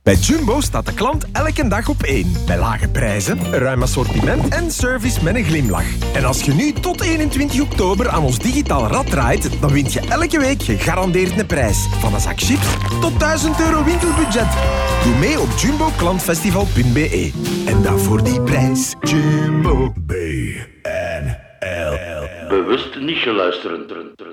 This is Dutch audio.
Bij Jumbo staat de klant elke dag op één. Bij lage prijzen, een ruim assortiment en service met een glimlach. En als je nu tot 21 oktober aan ons digitaal rad draait, dan wint je elke week gegarandeerd een prijs. Van een zak chips tot €1000 winkelbudget. Doe mee op jumboklantfestival.be. En dat voor die prijs. Jumbo. BNL. Bewust niet geluisterd.